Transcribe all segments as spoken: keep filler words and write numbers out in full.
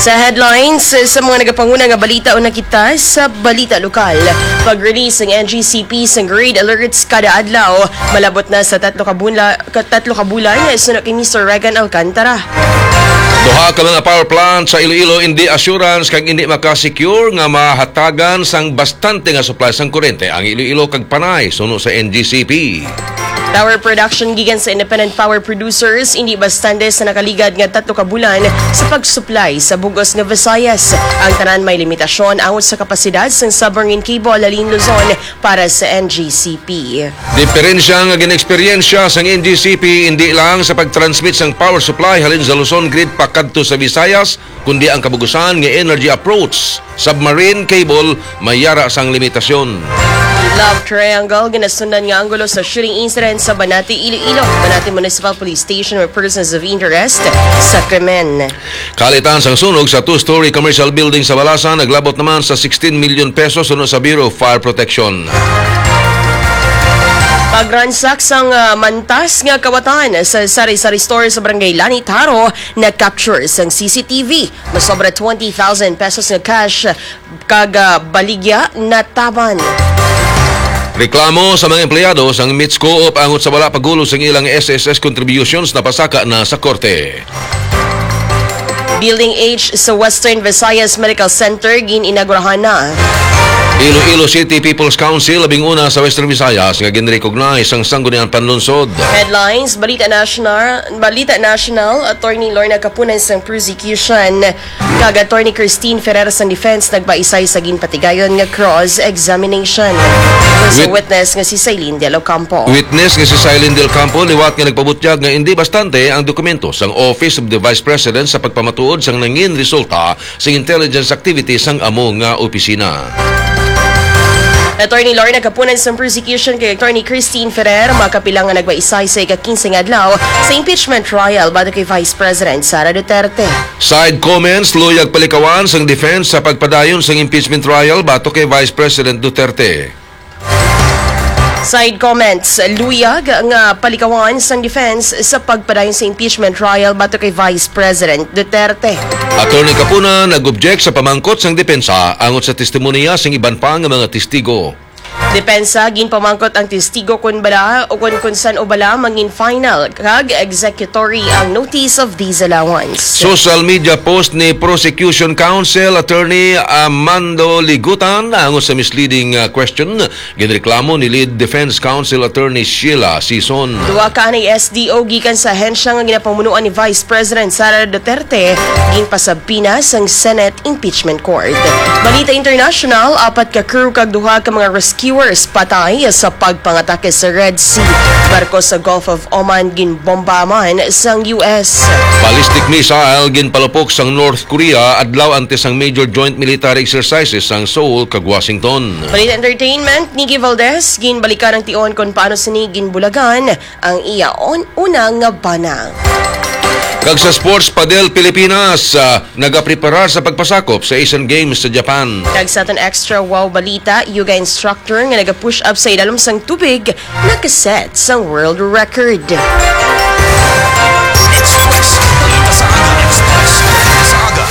Sa headlines, sa mga nagapanguna nga balita o nakita sa balita lokal. Pag-release ng N G C P sa grade alerts kada adlaw, malabot na sa tatlo ka bulan, tatlo ka bulan nga isunod kay Mister Regan Alcantara. Duha ka mga power plant sa Iloilo hindi assurance kag hindi makasecure nga mahatagan sang bastante nga supply sang kuryente ang Iloilo kag Panay suno sa N G C P. Power production gikan sa independent power producers hindi bastante sa nakaligad nga tatlo ka bulan sa pag-supply sa bugos nga Visayas. Ang tanan may limitasyon angot sa kapasidad sang submarine cable Lalin Luzon para sa N G C P. Diferensya nga ginexperyensya sang N G C P hindi lang sa pag-transmit sang power supply halin sa Luzon grid pakadto sa Visayas kundi ang kabugusan nga energy approach. Submarine cable may yara sang limitasyon. Love Triangle, ginasundan nga ang gulo sa shooting incident sa Banati, Iloilo. Banati Municipal Police Station with persons of interest sa krimen. Kalitan sang sunog sa two-story commercial building sa Balasan, naglabot naman sa sixteen million pesos suno sa Bureau of Fire Protection. Pagransak sang uh, mantas nga kawatan sa sari-sari store sa Barangay Lanitaro na capture sang C C T V. Masobra twenty thousand pesos nga cash kag uh, baligya na taban. Reklamo sa mga empleyado sang M I T S Co-op angot sa wala pagulo sang ilang S S S contributions na pasaka na sa korte. Building H sa Western Visayas Medical Center gin-inaugurahan na. Iloilo City People's Council labing una sa Western Visayas nga gin-recognize ang sangguniang panlunsod. Headlines, Balita National, Balita National, Attorney Lorna Capunan sang prosecution kag Attorney Christine Ferrer sang defense nagbaisay sa ginpatigayon nga cross-examination. Sa Wit- witness nga si Sailin Del Ocampo. Witness nga si Silene Del Campo liwat nga nagpabutyag nga hindi bastante ang dokumento sang Office of the Vice President sa pagpamatuod sang nangin resulta sa intelligence activities sang amo nga opisina. Attorney Lorna Capunan sa prosecution kay Attorney Christine Ferrer makapilang nga nagbaisay sa ika-fifteen nga adlaw sa impeachment trial bago kay Vice President Sara Duterte. Side comments luyag palikawan sang defense sa pagpadayon sang impeachment trial bato kay Vice President Duterte. Side comments, luyag nga palikawan sang defense sa pagpadayon sa impeachment trial bato kay Vice President Duterte. Attorney Capuna nag-object sa pamangkot sang depensa angot sa testimonya sang iban pa nga mga testigo. Depensa ginpamangkot ang testigo kun bala o kun kunsan o bala mangin final kag executory ang notice of disallowance. Social media post ni Prosecution Counsel Attorney Amando Ligutan angot sa misleading uh, question ginreklamo ni Lead Defense Counsel Attorney Sheila Sison. Duwa ka ni S D O gikan sa hensya nga ginapamunuan ni Vice President Sara Duterte ginpasabina sang Senate Impeachment Court. Balita International, apat ka crew kag duha ka mga rescuers patay sa pagpangatake sa Red Sea. Barko sa Gulf of Oman ginbomba man sang U S. Ballistic missile ginpalupok sang North Korea adlaw antes ang major joint military exercises sang Seoul kag Washington. Balita Entertainment, Nikki Valdez ginbalikan ang tion kung paano sini ginbulagan ang iya on una nga bana. Kag sa Sports Padel Pilipinas, uh, nagapreparar sa pagpasakop sa Asian Games sa Japan. Kag sa aton extra wow balita, yoga instructor nga naga-push up sa ilalim sang tubig, nakaset sang world record. Express. Balita sa Aga. Express. Balita sa Aga.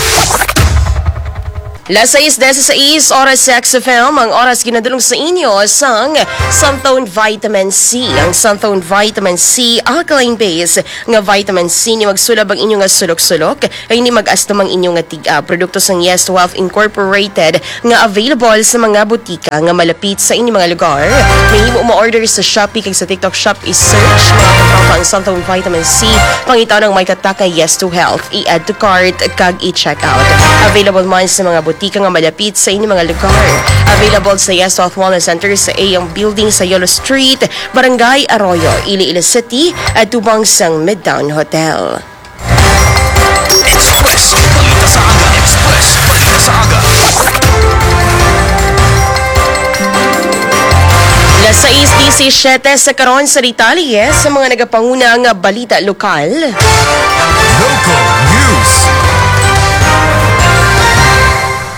Las sais dezesseis oras sa X F M, ang oras ginadulong sa inyo sang Santhone Vitamin C. Ang Santhone Vitamin C, alkaline base nga vitamin C ni magsulab ang inyong nga sulok-sulok ay ni mag-astom ang inyong nga tiga. Produkto sang Yes to Health Incorporated nga available sa mga butika nga malapit sa inyong mga lugar. Mahimo mo order sa Shopee kag sa TikTok Shop is-search mga katropa ang Santhone Vitamin C. Pangitaw ng may kataka Yes to Health. I-add to cart kag i-check out. Available man sa mga butika nga malapit sa inyong mga lugar. Available sa Yes to Health Wellness Center sa A M Building sa Yolo Street, Barangay Arroyo, Iloilo City at tubang sang Midtown Hotel. Express. Balita sa Aga. Express. Balita sa Aga. Las sais disisiete sa karon sa detalye sa mga nagapanguna nga balita lokal. Local News.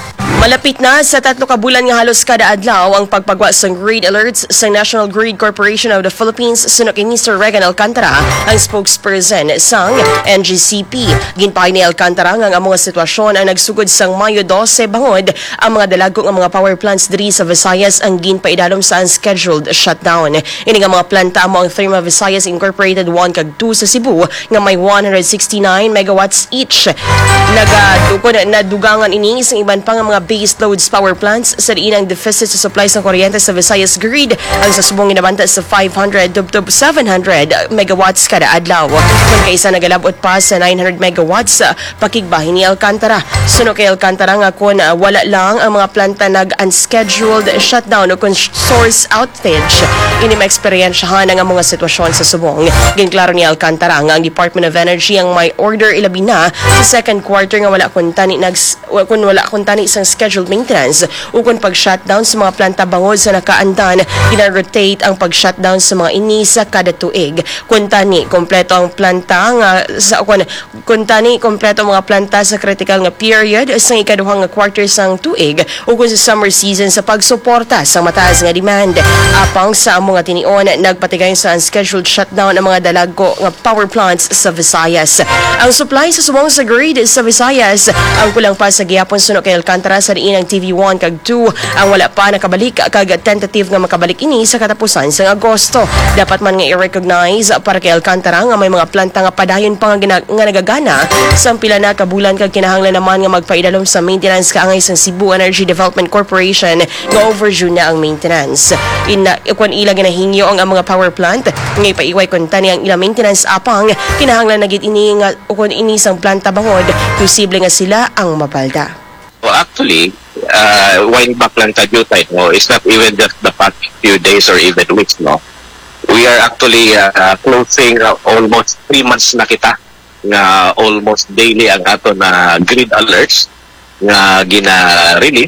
Malapit na sa tatlo ka bulan nga halos kada adlaw ang pagpagwa sa grade alerts sa National Grid Corporation of the Philippines sunod kay Mister Regan Alcantara, ang spokesperson sang N G C P. Ginpahay ni Alcantara nga ang mga sitwasyon ang nagsugod sang Mayo twelve bangod ang mga dalago nga mga power plants diri sa Visayas ang ginpaidalom sa unscheduled shutdown. Ini nga mga planta mo ang Therma Visayas Incorporated one kag two sa Cebu nga may one hundred sixty-nine megawatts each. Nagadukod na dugangan ini sa iban pa nga mga base loads power plants sa diinang deficit sa supply sa kuryente sa Visayas Grid ang sa subong ginabanta sa five hundred to seven hundred megawatts kada adlaw. Kung kaysa nagalabot pa sa nine hundred megawatts sa pakigbahin ni Alcantara. Suno kay Alcantara nga kung uh, wala lang ang mga planta nag-unscheduled shutdown o kung source outage, ini ma-eksperyensyahan ang mga sitwasyon sa subong. Ginklaro ni Alcantara nga ang Department of Energy ang may order ilabi na sa second quarter nga wala kun tani nag kung wala kun tani isang scheduled maintenance o kung pag-shutdown sa mga planta bangod sa nakaandan, gina-rotate ang pag-shutdown sa mga ini sa kada tuig. Kung tani kompleto ang planta nga sa kung, kung tani kompleto ang mga planta sa critical nga period sa ikaduhang nga quarter sang tuig o kung sa summer season sa pagsuporta sa mataas nga demand. Apang sa mga tinion nagpatigay sa unscheduled shutdown ang mga dalago nga power plants sa Visayas. Ang supply sa subong sa grid sa Visayas ang kulang pa sa gihapon suno kay Alcantara sa diinang T V one kag two ang wala pa nakabalik kag tentative nga makabalik ini sa katapusan sa Agosto. Dapat man nga i-recognize para kay Alcantara nga may mga planta nga padayon pa nga, gina- nga nagagana sa pila na kabulan kag kinahanglan naman nga magpaidalom sa maintenance kaangay sa Cebu Energy Development Corporation nga overdue na ang maintenance. Ina kun ila ginahingyo ang, ang mga power plant nga ipaiway kun tani ang ila maintenance apang kinahanglan na gid ini nga kun ini sang planta bangod posible nga sila ang mapalda. Well, actually, uh, while Baklanta Jutay, no, it's not even just the past few days or even weeks, no. We are actually uh, uh, closing uh, almost three months na kita nga almost daily ang ato na grid alerts nga gina-release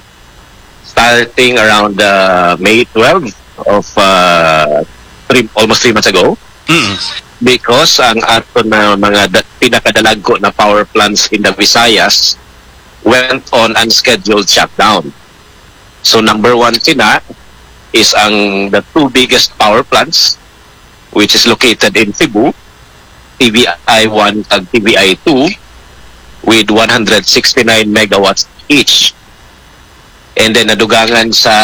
starting around uh, May twelfth of uh, three, almost three months ago. Mm. Because ang ato na mga da- pinakadalagko na power plants in the Visayas went on unscheduled shutdown. So number one sina is ang the two biggest power plants which is located in Cebu, T V I one and T V I two with one hundred sixty-nine megawatts each. And then nadugangan sa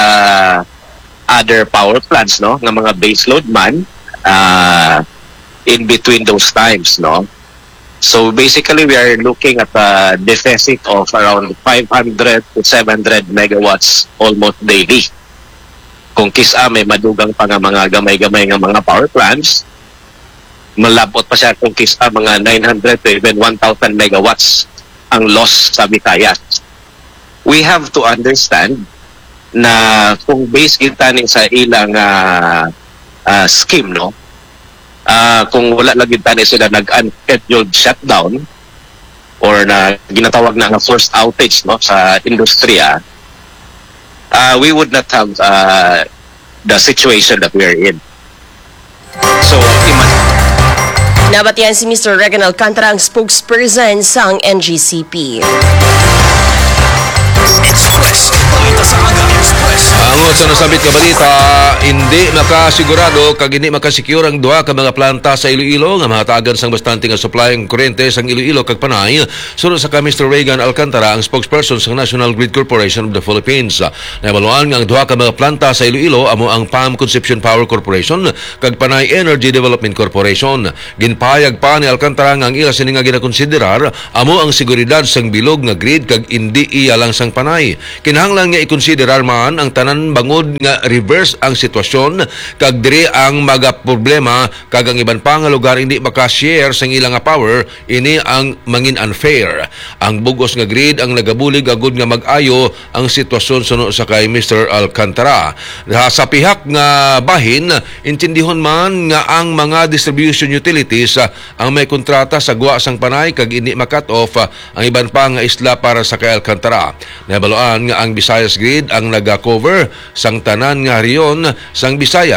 other power plants, no, ng mga baseload man uh, in between those times, no. So basically we are looking at a deficit of around five hundred to seven hundred megawatts almost daily. Kung kisa may madugang pa nga mga gamay-gamay nga mga power plants, malabot pa siya kung kisa mga nine hundred to even one thousand megawatts ang loss sa Visayas. We have to understand na kung based kita ni sa ilang uh, uh, scheme, no, uh, kung wala lagi tani sila nag-unscheduled shutdown or na ginatawag na nga forced outage, no, sa industriya, uh, we would not have uh, the situation that we are in. So, imagine. Nabatian si Mister Regan Alcantara, ang spokesperson sang N G C P. Express. Balita sa Aga Express. Angot sa nasabit ka balita, hindi makasigurado kag hindi makasecure ang duha ka mga planta sa Iloilo nga mahatagan sang bastante nga supply ng kuryente sang Iloilo kag Panay. Sunod sa ka Mister Regan Alcantara, ang spokesperson sa National Grid Corporation of the Philippines. Naebaluan nga ang duha ka mga planta sa Iloilo amo ang P A M Concepcion Power Corporation kag Panay Energy Development Corporation. Ginpayag pa ni Alcantara nga ang ila sini nga ginakonsiderar amo ang seguridad sang bilog nga grid kag indi iya lang sang Panay. Kinahanglan nga ikonsiderar man ang tanan bangod nga reverse ang sitwasyon kag diri ang maga problema kag ang iban pa nga lugar hindi maka-share sang ilang nga power, ini ang mangin unfair. Ang bugos nga grid ang nagabulig agud nga mag-ayo ang sitwasyon suno sa kay Mister Alcantara. Sa pihak nga bahin, intindihon man nga ang mga distribution utilities ang may kontrata sa guwa sang Panay kag hindi makat off ang iban pa nga isla para sa kay Alcantara. Nabaluan nga ang Visayas Grid ang naga-cover sang tanan nga riyon sang Visayas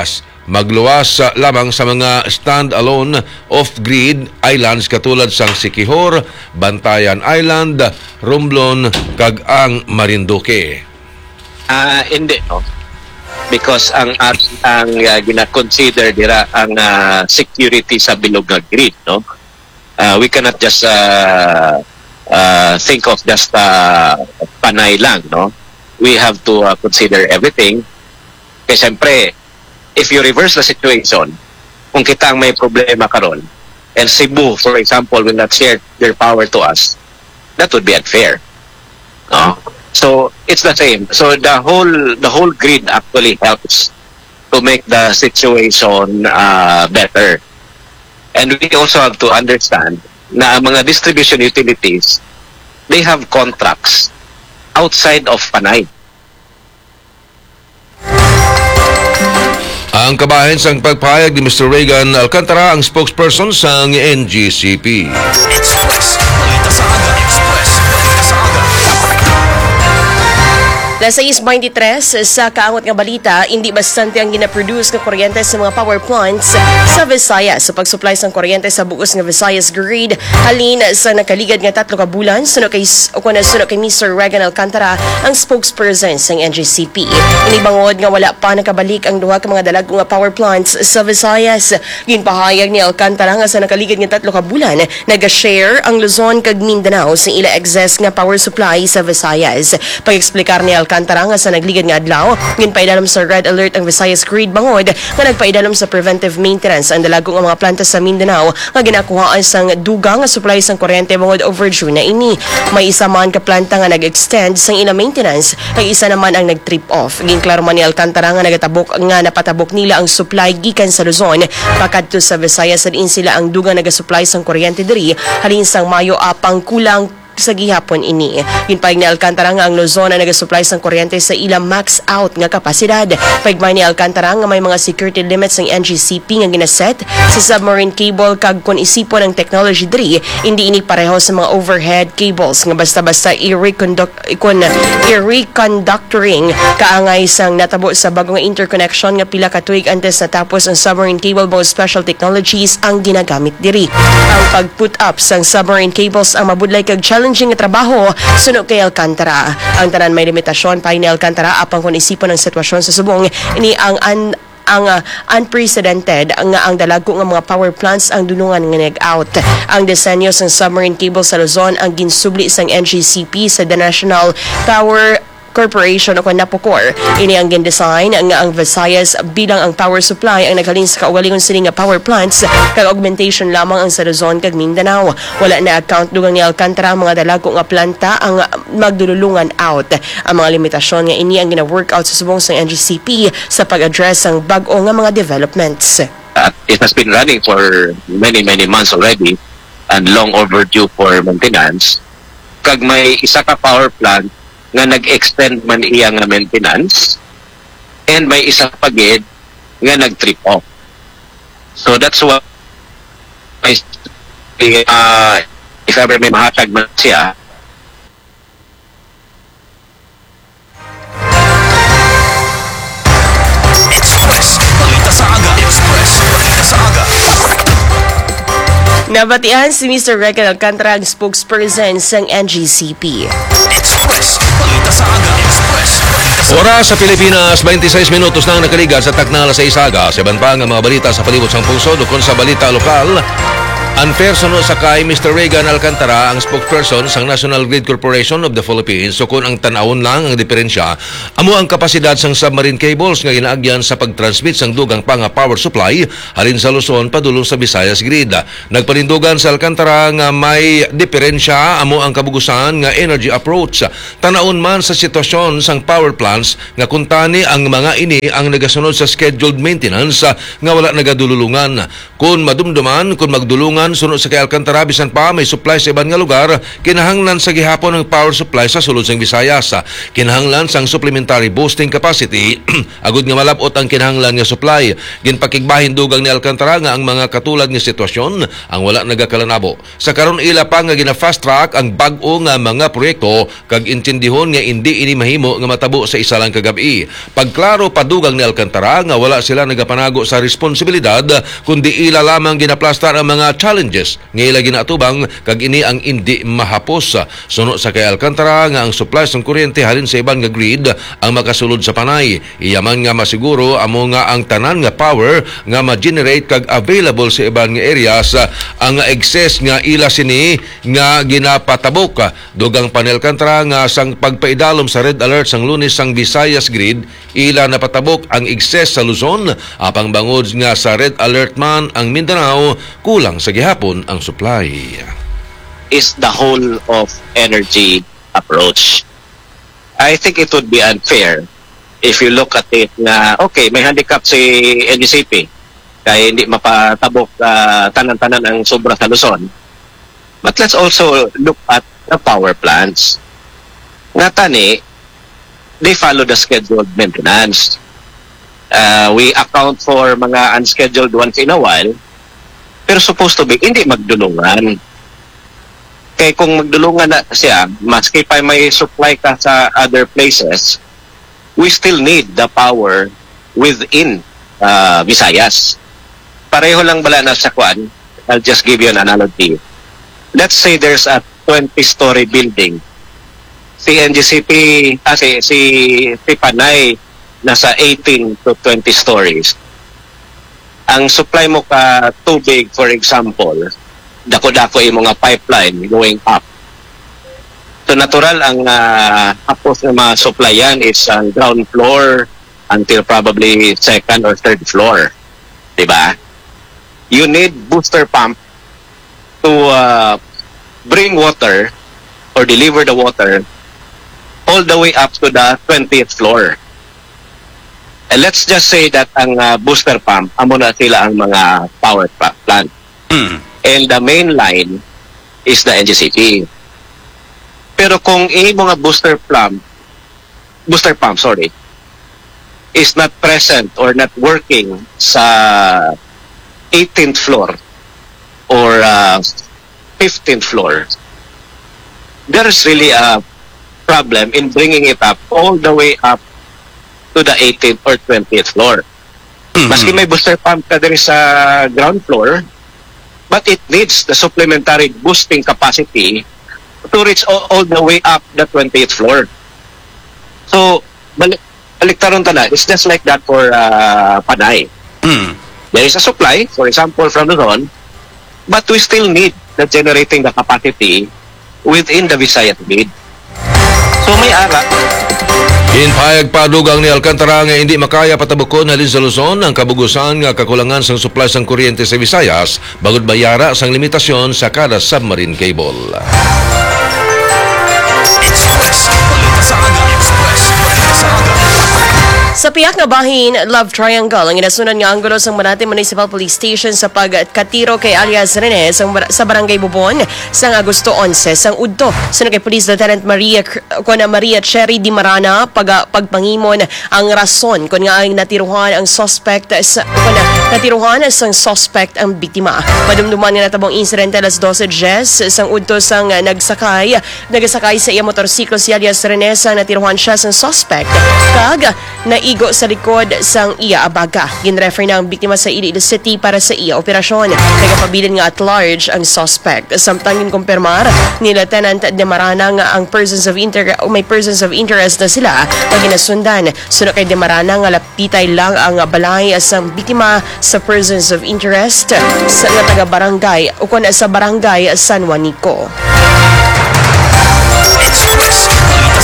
magluwas sa lamang sa mga stand-alone off-grid islands katulad sang Siquijor, Bantayan Island, Romblon, kag ang Marinduque. Ah, hindi, no? Because ang ang, ang uh, gina-consider dira ang uh, security sa bilog nga grid, no? Uh, we cannot just uh, uh, think of just uh, Panay lang, no? We have to uh, consider everything. Kasi siyempre, if you reverse the situation, kung kita ang may problema karon, and Cebu, for example, will not share their power to us, that would be unfair. No? So it's the same. So the whole the whole grid actually helps to make the situation uh, better. And we also have to understand na ang mga distribution utilities, they have contracts outside of Panay. Ang kabahin sang pagpahayag ni Mister Regan Alcantara, ang spokesperson sang N G C P. Express. Balita sa aga. Express. Balita sa aga. Las sais twenty-tres sa kaangot nga balita, hindi bastante ang ginaproduce nga kuryente sa mga power plants sa Visayas sa pagsupply sang kuryente sa buos nga Visayas grid. Halin sa nakaligad nga tatlo ka bulan, suno kay o kuna suno kay Mister Regan Alcantara, ang spokesperson sang N G C P. Inibangod nga wala pa nakabalik ang duha ka mga dalago nga power plants sa Visayas. Ginpahayag ni Alcantara nga sa nakaligad nga tatlo ka bulan, naga-share ang Luzon kag Mindanao sa ila excess nga power supply sa Visayas. Pag-eksplikar ni Alcantara nga sa nagligad nga adlaw, ginpaidalom sa red alert ang Visayas grid bangod nga nagpaidalom sa preventive maintenance ang dalago nga mga planta sa Mindanao nga ginakuhaan sang dugang nga supply sang kuryente bangod overdue na ini. May isa man ka planta nga nag-extend sang ila maintenance, kag isa naman ang nag-trip off. Ginklaro man ni Alcantara nga nagatabok nga napatabok nila ang supply gikan sa Luzon pakadto sa Visayas, sa diin sila ang dugang naga-supply sang kuryente diri halin sang Mayo apang kulang sa gihapon ini. Ginpayag ni Alcantara nga ang Luzon na nagasupply sang kuryente sa ilang max out nga kapasidad. Pagmay ni Alcantara nga may mga security limits ng N G C P nga ginaset sa submarine cable kag kun isipon ang technology diri, hindi ini pareho sa mga overhead cables nga basta-basta i-reconduct ikon i-reconductoring kaangay sang natabo sa bagong interconnection nga pila ka tuig antes natapos ang submarine cable, both special technologies ang ginagamit diri. Ang pag-put up sang submarine cables ang mabudlay kag challenging nga trabaho suno kay Alcantara. Ang tanan may limitasyon pa ni Alcantara apang kung isipon ang sitwasyon sa subong ini ang an ang uh, unprecedented nga ang dalago nga mga power plants ang dulungan nga nag-out. Ang disenyo sang submarine cable sa Luzon ang ginsubli sang N G C P sa the National Power Corporation o kung Napocor. Ini ang gin-design nga ang Visayas bilang ang power supply ang naghalin sa kaugalingon sini nga power plants kag augmentation lamang ang sa Luzon kag Mindanao. Wala na account dugang ni Alcantara mga dalago nga planta ang magdululungan out. Ang mga limitasyon nga ini ang gina-work out sa subong sa N G C P sa pag-address ang bag-o nga mga developments. Uh, it has been running for many, many months already and long overdue for maintenance. Kag may isa ka power plant nga nag-extend man iya nga maintenance and may isa pagid nga nag-trip off. So that's why uh, if ever may mahatag man siya, Express. Balita sa aga. Express. Balita sa aga. Nabatian si Mister Regan Alcantara, ang spokesperson sang N G C P. Express. Balita sa aga. Express. Balita sa Oras sa Pilipinas, twenty-six minutos na ang nakaligan sa taknala sa isaga. Sa iban pa nga mga balita sa palibot sang puso dukon sa balita lokal. Unfair suno sa kay Mister Regan Alcantara, ang spokesperson sang National Grid Corporation of the Philippines. So kung ang tanawon lang ang diferensya, amo ang kapasidad sang submarine cables nga ginaagyan sa pagtransmit sang dugang pa nga power supply halin sa Luzon padulong sa Visayas grid. Nagpanindugan sa Alcantara nga may diferensya amo ang kabugusan nga energy approach. Tanawon man sa sitwasyon sang power plants nga kuntani ang mga ini ang nagasunod sa scheduled maintenance nga wala nagadululungan. Kung madumduman, kung magdulungan human sunod sa kay Alcantara bisan pa may supply sa iban nga lugar, kinahanglan sa gihapon ng power supply sa sulod sang Visayas. Kinahanglan sang supplementary boosting capacity agud nga malabot ang kinahanglan nga supply. Ginpakigbahin dugang ni Alcantara nga ang mga katulad nga sitwasyon ang wala nagakalanabo. Sa karon ila pa nga gina-fast track ang bag-o nga mga proyekto kag intindihon nga hindi ini mahimo nga matabo sa isa lang kagabi. Pagklaro padugang ni Alcantara nga wala sila nagapanago sa responsibilidad kundi ila lamang ginaplastar ang mga challenges nga ila ginatubang kag ini ang hindi mahapos. Suno sa kay Alcantara nga ang supply ng kuryente halin sa iban nga grid ang makasulod sa panay. Iyaman nga masiguro amo nga ang tanan nga power nga ma-generate kag available sa iban nga areas ang excess nga ila sini nga ginapatabok. Dugang pa ni Alcantara nga sang pagpaidalom sa red alert sang Lunes sang Visayas grid, ila napatabok ang excess sa Luzon, apang bangod nga sa red alert man ang Mindanao, kulang sa gihapon ang supply. Is the whole of energy approach. I think it would be unfair if you look at it na, okay, may handicap si N D C P, kaya hindi mapatabok uh, tanan-tanan ang sobra sa Luzon. But let's also look at the power plants. Nga tani, they follow the scheduled maintenance. Uh, we account for mga unscheduled once in a while, pero supposed to be, hindi magdulungan. Kaya kung magdulungan na siya, maski pa may supply ka sa other places, we still need the power within uh, Visayas. Pareho lang bala na sa kwan. I'll just give you an analogy. Let's say there's a twenty-story building. Si N G C P, ah, si, si, si Panay, nasa eighteen to twenty stories. Ang supply mo ka tubig, for example, dako-dako yung mga pipeline going up. So natural ang uh, hapos ng mga supply yan is ang ground floor until probably second or third floor. Diba? You need booster pump to uh, bring water or deliver the water all the way up to the twentieth floor. And let's just say that ang uh, booster pump, amo na sila ang mga power plant. Mm. And the main line is the N G C P. Pero kung ini mga booster pump, booster pump, sorry, is not present or not working sa eighteenth floor or uh, fifteenth floor, there is really a problem in bringing it up all the way up to the eighteenth or twentieth floor. Mm-hmm. Maski may booster pump ka din sa ground floor, but it needs the supplementary boosting capacity to reach all, all the way up the twentieth floor. So, balik, baliktaron ta na. It's just like that for uh, Panay. Mm. There is a supply, for example, from Luzon, but we still need the generating the capacity within the Visayas grid. So, may ara. Inpayag padugang ni Alcantara nga hindi makaya patabukon halin sa Luzon ang kabugusan nga kakulangan sang supply sang kuryente sa Visayas bagod bayara sang limitasyon sa kada submarine cable. Express. Balita sa aga. Express. Balita sa aga. Sa piyak nga bahin, Love Triangle, ang inasunan nga anggulo sa Manate Municipal Police Station sa pagkatiro kay alias Rene sa, sa Barangay Bubon sa Agosto eleven sang udto. Sunod kay Police Lieutenant Maria kun Maria Cherry Di Marana pag pagpangimon ang rason kun nga ang natiruhan ang suspect sa kun natiruhan sang suspect ang biktima. Madumduman nga natabong insidente alas twelve Ges sang udto sang nagsakay nagasakay sa iya motorsiklo si alias Rene sang natiruhan siya sang suspect kag na igo sa likod sang iya abaga. Ginrefer na ang biktima sa Iloilo City para sa iya operasyon. Nagapabilin nga at large ang suspect. Samtang ginkumpirmar ni Lieutenant De Marana nga ang persons of interest o may persons of interest na sila pag ginasundan. Sunod kay De Marana nga lapitay lang ang balay sa biktima sa persons of interest sa nga taga barangay o kung sa barangay San Juanico. Express. Balita sa aga. Ini nga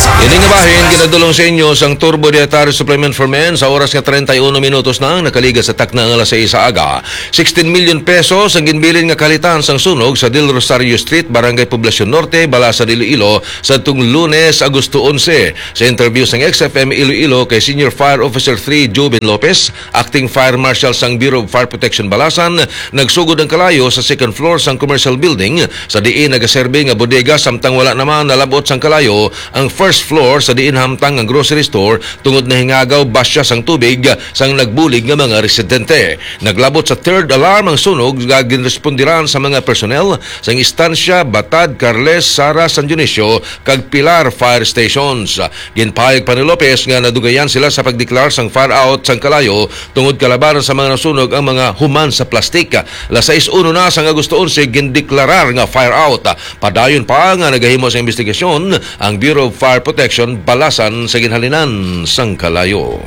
kabahin, ginadulong sa inyo sang Turbo Dietary Supplement for Men sa oras nga thirty-one minutos na nakaliga sa takna ng alas seis sa aga. sixteen million pesos ang ginbilin nga kalitan sang sunog sa Del Rosario Street, Barangay Poblacion Norte, Balasan, Iloilo sa tung Lunes, Agosto eleven. Sa interview sang X F M Iloilo kay Senior Fire Officer three Jobin Lopez, Acting Fire Marshal sang Bureau of Fire Protection Balasan, nagsugod ang kalayo sa second floor sang commercial building sa diin nagaserbe nga bodega samtang wala naman nalabot sang kalayo ang first floor sa diin hamtang ang grocery store tungod na hingagaw basya sang tubig sang nagbulig nga mga residente. Naglabot sa third alarm ang sunog nga ginrespondiran sa mga personnel sang Istansya, Batad, Carles, Sara, San Dionisio kag Pilar Fire Stations. Ginpahayag pa ni Lopez nga nadugayan sila sa pagdeklar sang fire out sang kalayo tungod kalabaran sa mga nasunog ang mga human sa plastik. Alas sais uno na sang Agosto eleven gindeklarar nga fire out. Padayon pa nga nagahimo sa investigasyon ang Bureau of Fire Protection Balasan sa ginhalinan sang kalayo.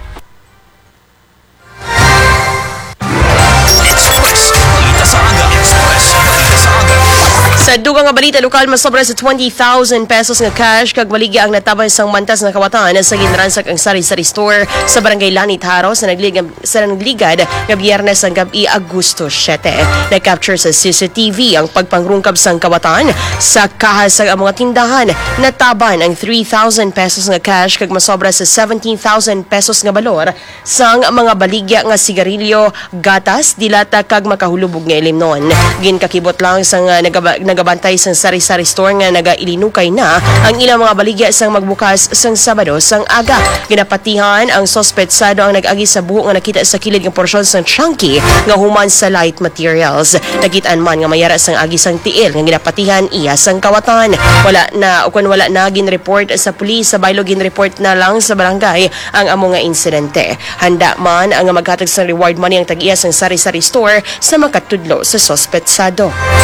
Express. Balita sa aga. Express. Balita sa aga. Sa dugang nga balita lokal, masobra sa twenty thousand pesos nga cash kag maligya ang natabay sang mantas nga kawatan sa ginransak ang sari-sari store sa Barangay Lanit Haro sa nagligad sa nagligad nga Biyernes ang gabi Agosto seven. Na-capture sa C C T V ang pagpangrungkab sang kawatan sa kahas sa mga tindahan. Nataban ang three thousand pesos nga cash kag masobra sa seventeen thousand pesos nga balor sang mga baligya nga sigarilyo, gatas, dilata kag makahulubog nga ilimnon. Ginkakibot lang sang uh, nagaba, nagabantay sang sari-sari store nga nagailinukay na ang ilang mga baligya sang magbukas sang Sabado sang aga. Ginapatihan ang sospetsado ang nag-agi sa buho nga nakita sa kilid nga porsyon sang chunky nga human sa light materials. Nakitaan man nga mayara sang agi sang tiil nga ginapatihan iya sang kawatan. Wala na o kung wala na gin-report sa pulis, sa baylo gin-report na lang sa barangay ang amo nga insidente. Handa man ang maghatag sang reward money ang tag-iya sang sari-sari store sa makatudlo sa sospetsado.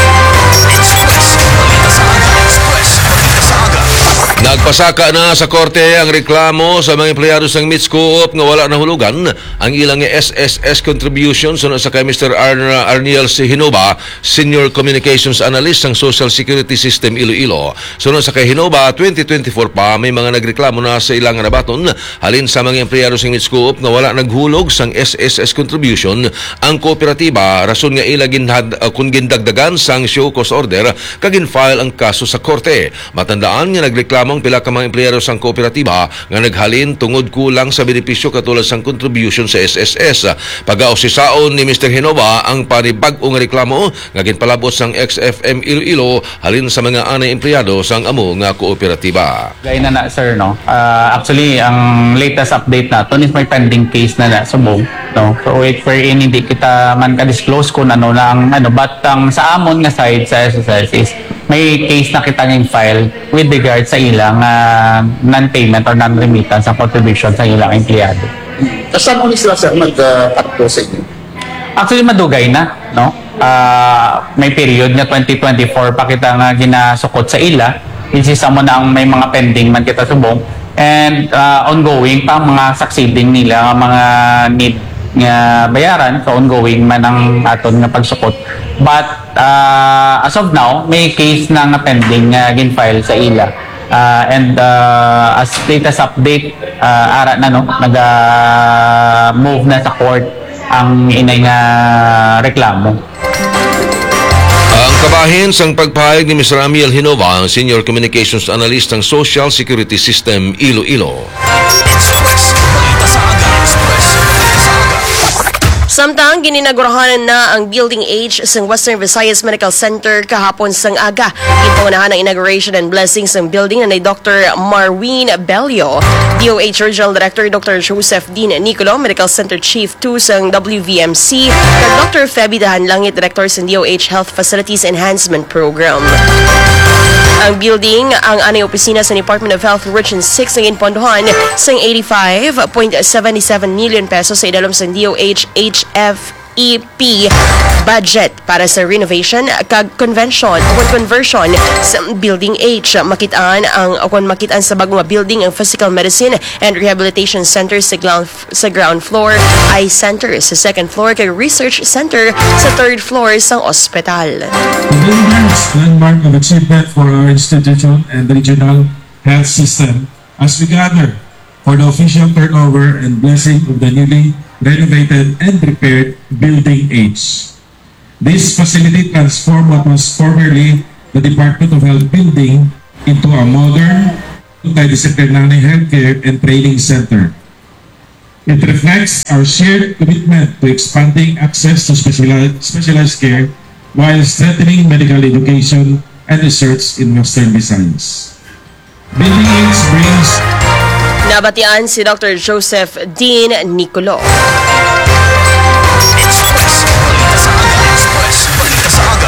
Express. Balita sa aga. Express. Balita sa aga. Nagpasaka na sa korte ang reklamo sa mga empleyado ng Meats Co-op nga wala nahulugan ang ilang S S S contribution sunod sa kay Mister Ar- Arniel C. Hinoba, Senior Communications Analyst ng Social Security System Iloilo. Sunod sa kay Hinoba, twenty twenty-four pa may mga nagreklamo na sa ilang nabaton halin sa mga empleyado ng Meats Co-op nga wala naghulog sang S S S contribution ang kooperatiba rason nga ila ginhad uh, kung gindagdagan sang show cause order kag gin-file ang kaso sa korte. Matandaan nga nagreklamo ang pila ka mga empleyado sang kooperatiba nga naghalin tungod kulang sa benepisyo katulad sang contribution sa S S S. Pag-ausisaon ni Mister Hinova ang panibag-ong reklamo nga ginpalabot sang X F M Iloilo halin sa mga anay empleyado sang amo nga kooperatiba. Gaya na na sir, no? Uh, actually, ang latest update natin is may pending case na na subong, no? So wait for in, hindi kita man ka-disclose kung ano na ang ano, but ang sa amon nga side sa S S S is may case na kita ng file with regard sa ilang uh, non-payment or non-remittance sa contribution sa ilang empleyado. Saan ulit sila sir mag-acto sa inyo? Actually, madugay na, no? Uh, may period nga twenty twenty-four pa kita nga ginasukot sa ila, which is amo na ang may mga pending man kita subong, and uh, ongoing pa mga succeeding nila, mga need nga bayaran, so ongoing man ang aton nga pagsukot. But uh, as of now, may case na nga pending nga uh, gin-file sa ila. Uh, and uh, as latest update, uh, ara na no, nag-move uh, na sa court ang inay nga reklamo. Ang kabahin sang pagpahayag ni Mister Amiel Hinova, ang Senior Communications Analyst ng Social Security System Iloilo. Express. Balita sa aga. Express. Balita sa aga. Samtang gininagurahan na ang Building H sa Western Visayas Medical Center kahapon sang aga. Ginpaunahan ang inauguration and blessings ng building na ni Doctor Marwin Bello, D O H Regional Director Doctor Joseph Dean Nicolo, Medical Center Chief two sang W V M C, at Doctor Feby Dahanlangit, Director sa D O H Health Facilities Enhancement Program. Ang building, ang anay opisina sa Department of Health Region six ng inpondohan sang eighty-five point seven seven million pesos sa idalom sa D O H H F E P budget para sa renovation kag convention o conversion sa Building H. Makitaan ang o makitaan sa bagong building ang Physical Medicine and Rehabilitation Center sa ground, sa ground floor, Eye Center sa second floor kag Research Center sa third floor sang ospital. The building is landmark of achievement for our institution and regional health system as we gather for the official turnover and blessing of the newly renovated and repaired Building H. This facility transformed what was formerly the Department of Health building into a modern, multidisciplinary healthcare and training center. It reflects our shared commitment to expanding access to specialized, specialized care while strengthening medical education and research in Western Visayas. Building H brings Nabatian si Doctor Joseph Dean Nicolo. Express. Balita sa Aga. Express. Balita sa Aga.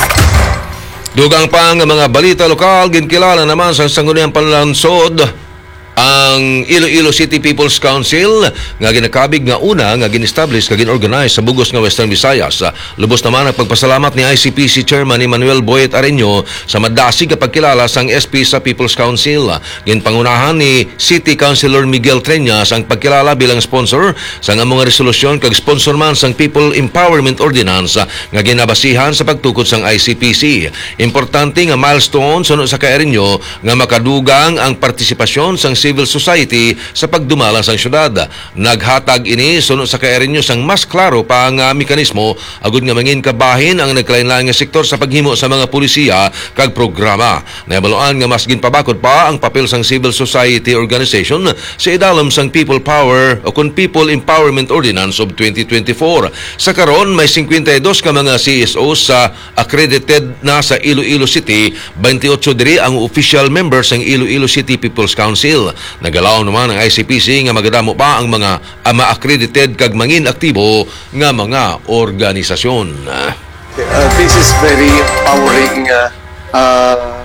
Dugang pa ang mga balita lokal, ginkilala naman sa sangguniang panlansod ang Iloilo City People's Council nga ginakabig nga una nga gin-establish nga gin-organize sa bugos nga Western Visayas. Lubos naman ang pagpasalamat ni I C P C Chairman Emmanuel Boyet Areño sa madasig nga pagkilala sang S P sa People's Council. Ginpangunahan ni City Councilor Miguel Treñas ang pagkilala bilang sponsor sa nga mga resolusyon kag sponsor man sang People Empowerment Ordinance nga ginabasihan sa pagtukod sang I C P C. Importante nga milestone suno sa kay Areño nga makadugang ang partisipasyon sang civil society sa pagdumala sa syudad. Naghatag ini suno sa kaerinyo sang mas klaro pa nga mekanismo agud nga mangin kabahin ang nagkalain-lain nga sektor sa paghimo sa mga pulisiya kag programa. Nahibaluan nga mas ginpabakod pa ang papel sang civil society organization sa idalom sang People Power o kun People Empowerment Ordinance of twenty twenty-four. Sa karon may fifty-two ka mga C S O sa accredited na sa Iloilo City, twenty-eight diri ang official members ng Iloilo City People's Council. Nagalaw naman ang I C P C nga magadamo pa ang mga ama accredited kag mangin aktibo nga mga organisasyon. Uh, this is very empowering uh, uh,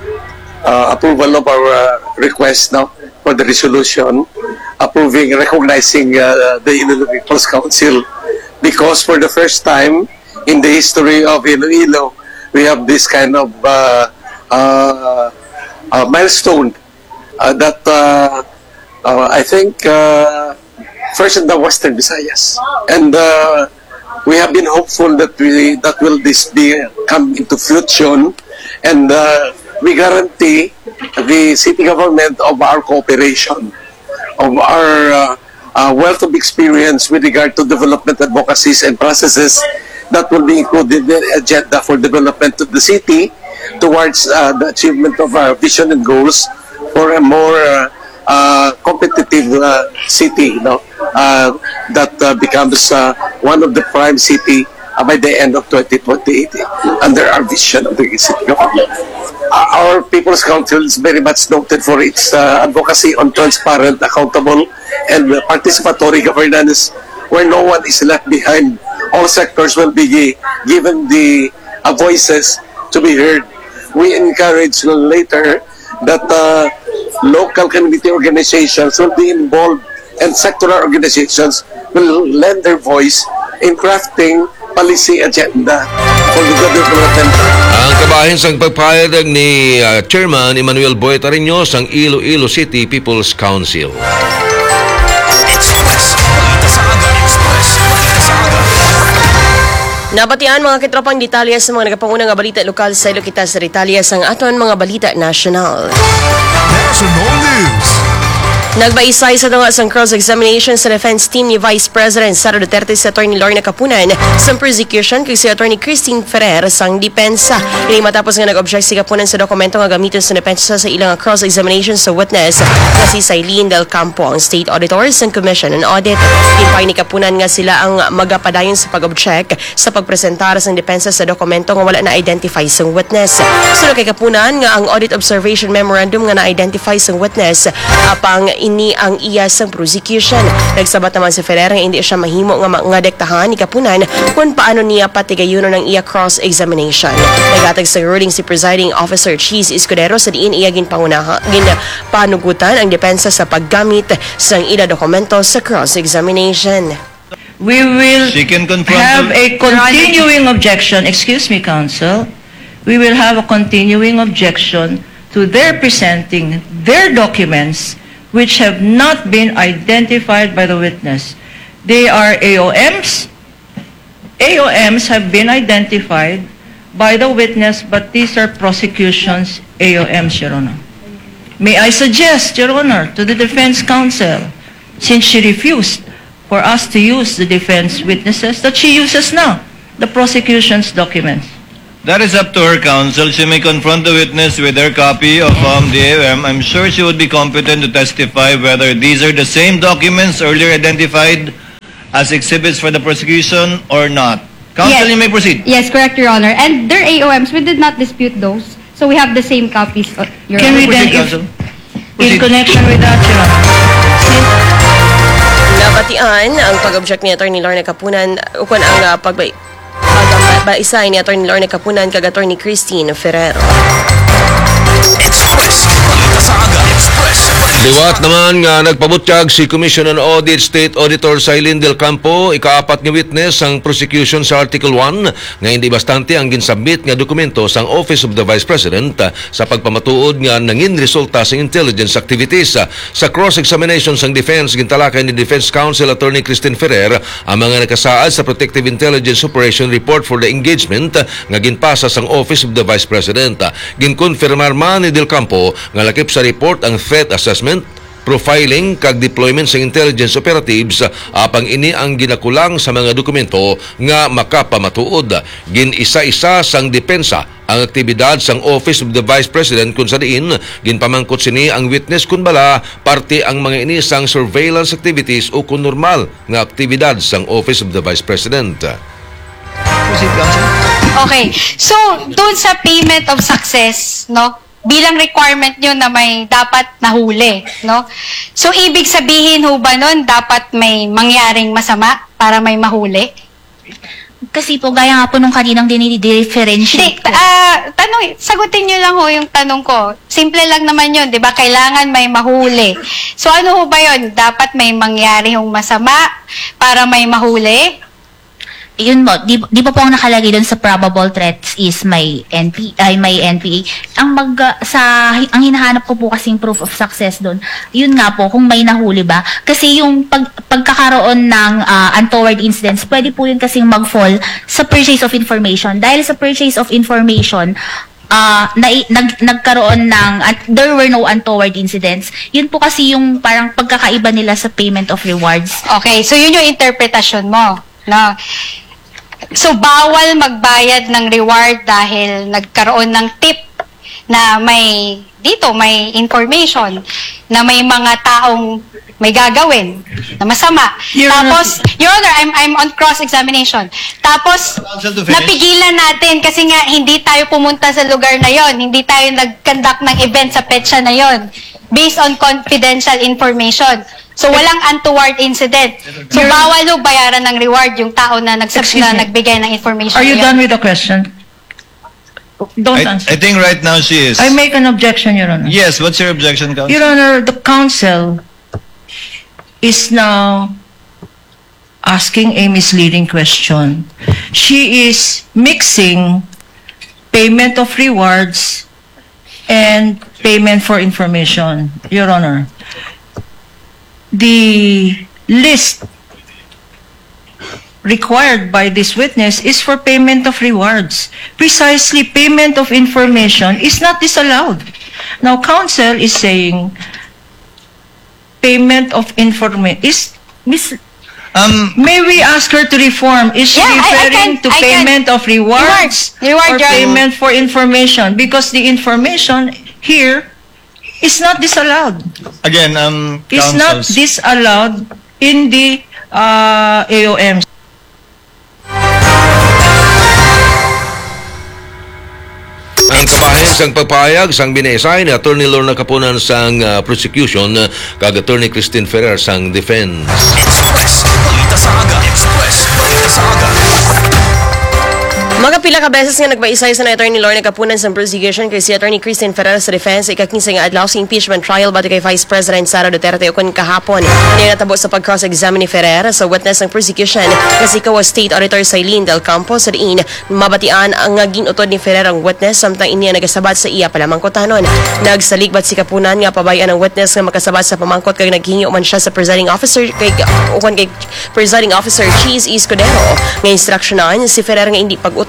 uh, approval of our uh, request now for the resolution approving, recognizing uh, the Iloilo People's Council, because for the first time in the history of Iloilo, we have this kind of uh, uh, uh, milestone Uh, that uh, uh, I think uh, first in the Western Visayas, and uh, we have been hopeful that we that will this be come into fruition, and uh, we guarantee the city government of our cooperation, of our uh, uh, wealth of experience with regard to development advocacies and processes that will be included in the agenda for development of the city towards uh, the achievement of our vision and goals for a more uh, uh, competitive uh, city, you know, uh, that uh, becomes uh, one of the prime city uh, by the end of twenty twenty-eight under our vision of the city government. Uh, our People's Council is very much noted for its uh, advocacy on transparent, accountable, and uh, participatory governance, where no one is left behind. All sectors will be given the uh, voices to be heard. We encourage later that uh, local community organizations will be involved, and sectoral organizations will lend their voice in crafting policy agenda for the development. Ang kabahin sang pagpayag ni uh, Chairman Emmanuel Boyet Areño sang Iloilo City People's Council. Express. Balita sa Aga. Express. Balita sa Aga. Nabatian mga kitropang detalye sa mga nagapanguna nga balita lokal sa ilo kita sa detalye sang aton mga balita national. National News. Nagbaisay sa tunga sang cross-examination sa defense team ni Vice President Sara Duterte sa Attorney Lorna Kapunan sa prosecution kay si Attorney Christine Ferrer sang depensa. Ini matapos nga nag-object si Kapunan sa dokumento nga gamiton sa depensa sa ilang cross-examination sa witness na si Sailin Del Campo, ang State Auditor sa Commission on Audit. Impay ni Kapunan nga sila ang magapadayon sa pag-object sa pagpresentar sang depensa sa dokumento nga wala na-identify sang witness. Sunod kay Kapunan nga ang Audit Observation Memorandum nga na-identify sang witness apang ini ang iya sang prosecution. Nagsabat naman si Ferrer nga hindi siya mahimo nga ngadektahan ni Kapunan kung paano niya patigayuno ng iya cross-examination. Nagatag sa ruling si Presiding Officer Cheese Escudero sa diin iya ginpangunaha ginpanugutan ang depensa sa paggamit sang ila dokumento sa cross-examination. We will She can confront have the- a continuing objection, excuse me, counsel. We will have a continuing objection to their presenting their documents which have not been identified by the witness. They are A O Ms. A O Ms have been identified by the witness, but these are prosecution's A O Ms, Your Honor. may I suggest, Your Honor, to the defense counsel, since she refused for us to use the defense witnesses, that she uses now the prosecution's documents. That is up to her, counsel. She may confront the witness with her copy of um, the A O M. I'm sure she would be competent to testify whether these are the same documents earlier identified as exhibits for the prosecution or not. Counsel, Yes. you may proceed. Yes, correct, Your Honor. And their A O Ms, we did not dispute those. So we have the same copies, uh, Your Can Honor. we then, Proceed, if, counsel. in Proceed. connection with that, Your Honor, Nabatian ang pag-object ni Attorney Lorna Capunan ukon ang uh, pagbay pag-baisay ni Attorney Lorna Capunan kag Attorney Christine Ferrero. Express. Balita sa aga. Express. Liwat naman nga nagpabutyag si Commission on Audit State Auditor Sailin Del Campo, ikaapat nga witness ang prosecution sa Article one nga hindi bastante ang ginsubmit nga dokumento sang Office of the Vice President uh, sa pagpamatuod nga nangin resulta sa intelligence activities. Uh, sa cross-examination sang defense, gintalakay ni Defense Counsel Attorney Christine Ferrer ang mga nakasaad sa Protective Intelligence Operation Report for the Engagement uh, nga ginpasa sang Office of the Vice President. Uh, ginkonfirmar man ni Del Campo nga lakip sa report ang threat assessment, profiling kag deployment sa intelligence operatives apang ini ang ginakulang sa mga dokumento nga makapamatuod. Gin-isa-isa sang depensa ang aktibidad sang Office of the Vice President kung sa diin ginpamangkot sini ang witness kun bala parte ang mga ini sang surveillance activities o kung normal nga aktibidad sang Office of the Vice President. Proceed, counsel. Okay. So, doon sa payment of success, no? Bilang requirement nyo na may dapat nahuli, no? So, ibig sabihin ho ba nun, dapat may mangyaring masama para may mahuli? Kasi po, gaya nga po nung kaninang Hindi, dinidifferentiate ko. ah, tanong, sagutin nyo lang ho yung tanong ko. Simple lang naman yun, di ba? Kailangan may mahuli. So, ano ho ba yun? Dapat may mangyari hong masama para may mahuli? Yun mo, di, di ba po ang nakalagay doon sa probable threats is may N P, ay may N P A. Ang mag, sa, ang hinahanap ko po kasing proof of success doon, yun nga po, kung may nahuli ba. Kasi yung pag, pagkakaroon ng uh, untoward incidents, pwede po yun kasing mag-fall sa purchase of information. Dahil sa purchase of information, uh, na, nag, nagkaroon ng, uh, there were no untoward incidents. Yun po kasi yung parang pagkakaiba nila sa payment of rewards. Okay, so yun yung interpretasyon mo, no? So, bawal magbayad ng reward dahil nagkaroon ng tip na may, dito, may information na may mga taong may gagawin na masama. Your Tapos, Your Honor, I'm, I'm on cross-examination. Tapos, Counsel to finish. napigilan natin kasi nga hindi tayo pumunta sa lugar na yon, hindi tayo nag-conduct ng event sa petsa na yon based on confidential information. So, walang untoward incident. So, Your- bawal ho bayaran ng reward yung tao na, nagsab- Excuse na me. nagbigay ng information. are you na yun. done with the question? Don't I, answer. I think right now she is. I make an objection, Your Honor. Yes, what's your objection, counsel? Your Honor, the counsel is now asking a misleading question. She is mixing payment of rewards and payment for information, Your Honor. The list required by this witness is for payment of rewards. Precisely, payment of information is not disallowed. Now, counsel is saying payment of information is mis- Um, May we ask her to reform? Is she Yeah, I- I referring can- to I can- payment of rewards Reward, reward, or Your Honor. payment for information? Because the information here is not disallowed. again, um, Is not counsels. disallowed in the uh, A O Ms. Ang kabahin sang pagpahayag sang binaisay ni Attorney Lorna Capunan sang uh, prosecution uh, kag Attorney Christine Ferrer sang defense. Express. Balita sa aga. Express. Balita sa aga. Mga pila ka beses nga nagbaisay sa na Attorney Lorna Capunan sa prosecution kay si Attorney Christine Ferrer sa defense ikakinsa nga adlaw sa impeachment trial batok kay Vice President Sara Duterte ukon kahapon. Niya natabo sa pag-cross-examine ni Ferrer sa witness ng prosecution kasi ikaw State Auditor Sailin Del Campo sa diin mabatian ang nga ginutod ni Ferrer ang witness samtang inya nagasabat sa iya palamangkotanon. Nagsaligbat si Capunan nga pabayan ang witness nga makasabat sa pamangkot kay naghingi man siya sa presiding officer kay ukon kay presiding officer Cheese Escudero nga instruksyonan si Ferrer nga hindi pag-ut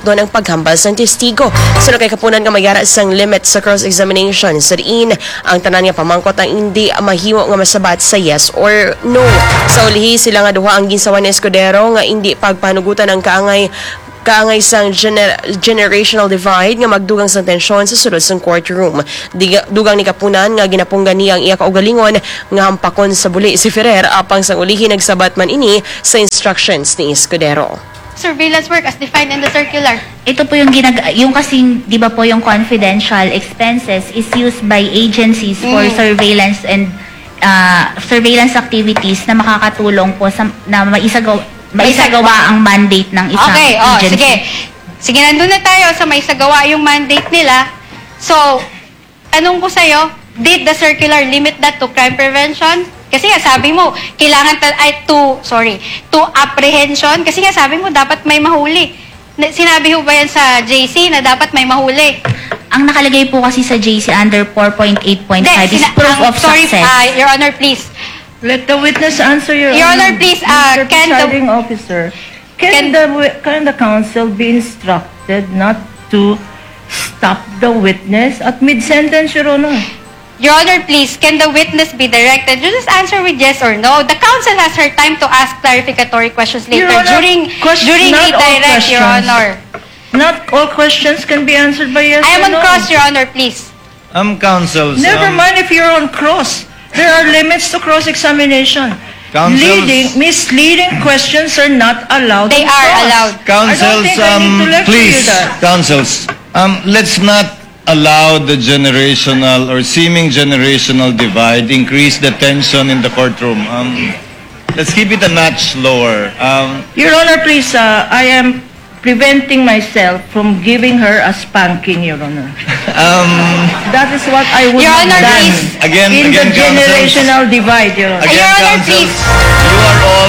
doon ang paghambal sa testigo. Sino kay kapunan nga mayara sang limit sa cross-examination. Sa diin, ang tanan nga pamangkot ang hindi mahimo nga masabat sa yes or no. Sa ulihi, sila nga duha ang ginsawan ni Escudero nga hindi pagpanugutan ang kaangay kaangay sang gener- generational divide nga magdugang sa tensyon sa sulod sang courtroom. Diga, dugang ni kapunan nga ginapunggan niya ang iya kaugalingon nga hampakon sa buli si Ferrer apang sang ulihi nagsabat man ini sa instructions ni Escudero. Surveillance work as defined in the circular. Ito po yung ginag yung kasing 'di ba po yung confidential expenses is used by agencies for Mm. surveillance and uh, surveillance activities na makakatulong po sa na maisagawa maisagawa ang mandate ng isang Okay, oh, agency. sige. Sige, nandun na tayo sa may sagawa yung mandate nila. So, tanong ko sa'yo, did the circular limit that to crime prevention? Kasi nga sabi mo, kailangan ta- ay to, sorry, to apprehension. Kasi nga sabi mo, dapat may mahuli. Na- Sinabi ho ba yan sa J C na dapat may mahuli? Ang nakalagay po kasi sa J C under four point eight point five is sina- proof ang- of sorry, success. ah, Your Honor, please. Let the witness answer, Your, Your Honor, please, uh, Mister can the- Presiding Officer, can, the wi- can the counsel be instructed not to stop the witness at mid-sentence, Your Honor? Your Honor, please, can the witness be directed? You just answer with yes or no. The counsel has her time to ask clarificatory questions later Your Honor, during question- during not all redirect, Your questions. Honor. Not all questions can be answered by yes I am or on no. cross, Your Honor, please. Um, counsels. Never um, mind if you're on cross. There are limits to cross-examination. Counsels- Leading, misleading questions are not allowed. They on are cross. allowed. I don't Counsels, think I need um, to lecture please, you that. counsels, um, let's not allow the generational or seeming generational divide increase the tension in the courtroom. Um, let's keep it a notch lower. Um, Your Honor, please, uh, I am preventing myself from giving her a spanking, Your Honor. um, That is what I would Your have Honor, done please. Again, in again, the counsels. generational divide, Your Honor. again, Your Honor, counsels, please. you are all...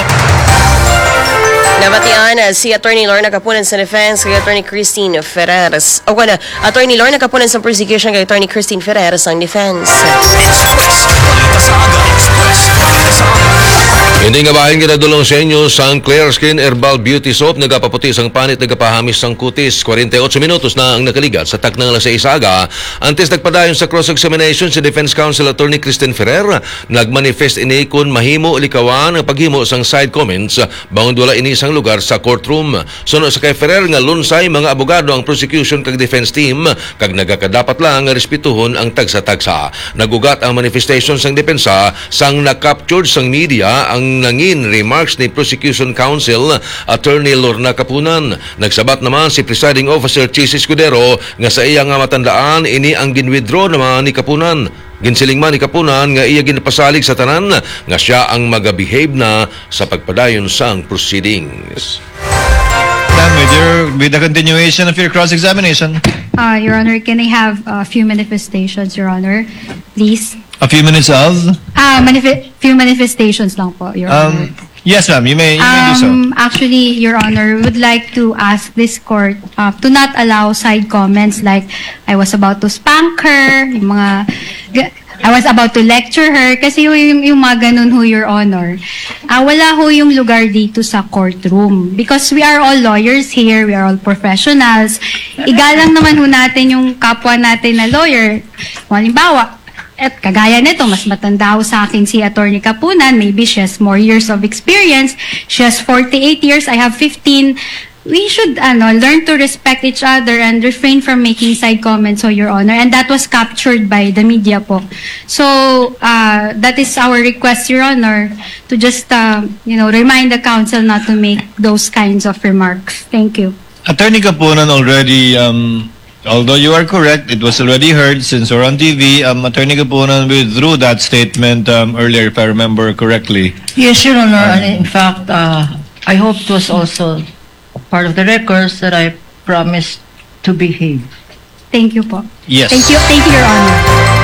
Nabatian uh, si Attorney Lorna Kapunan sa defense kay Attorney Christine Ferreras. O wala, Attorney Lorna Kapunan sa prosecution kay Attorney Christine Ferreras ang defense. Express, Balita sa Aga Express, Balita sa Aga. Hindi nga bahin ginadulong sa inyo sang Clear Skin Herbal Beauty Soap, nagapaputi sang panit, nagapahamis sang kutis. forty-eight minutos na ang nakaligat sa taknang alas sa isaga. Antes nagpadayon sa cross-examination si Defense Counsel Attorney Christine Ferrer, nagmanifest ini kun mahimo likawan ang paghimo sang side comments bangon wala ini sang lugar sa courtroom. Suno sa kay Ferrer nga lunsay mga abogado ang prosecution kag defense team kag nagakadapat lang nga respetuhon ang tagsa-tagsa. Nagugat ang manifestation sang depensa sang na-captured sang media ang nangin remarks ni Prosecution Counsel Attorney Lorna Kapunan. Nagsabat naman si Presiding Officer Chis Escudero nga sa iya nga matandaan ini ang ginwithdraw naman ni Kapunan. Ginsiling man ni Kapunan nga iya ginapasalig sa tanan nga siya ang magabehave na sa pagpadayon sang proceedings. Ma'am, with, your, with the continuation of your cross-examination. Uh, Your Honor, can I have a few manifestations, Your Honor? Please. A few minutes of? Ah, manife- few manifestations lang po, Your Honor. Um, yes, ma'am, you may, you may do so. Um, actually, Your Honor, would like to ask this court uh, to not allow side comments like I was about to spank her, yung mga I was about to lecture her kasi yung, yung mga ganun ho, Your Honor. Uh, wala ho yung lugar dito sa courtroom because we are all lawyers here, we are all professionals. Igalang naman ho natin yung kapwa natin na lawyer. Halimbawa, at kagaya nito, mas matanda ho sa akin si Attorney Kapunan. Maybe she has more years of experience. She has forty-eight years. I have fifteen. We should ano, learn to respect each other and refrain from making side comments, so Your Honor. And that was captured by the media po. So, uh, that is our request, Your Honor, to just, uh, you know, remind the counsel not to make those kinds of remarks. Thank you. Attorney Kapunan already, um, although you are correct, it was already heard since we're on T V, um, Attorney Kapunan withdrew that statement um, earlier, if I remember correctly. Yes, Your Honor. And in fact, uh, I hope it was also part of the records that I promised to behave. Thank you po. Yes. Thank you, thank you, Your Honor.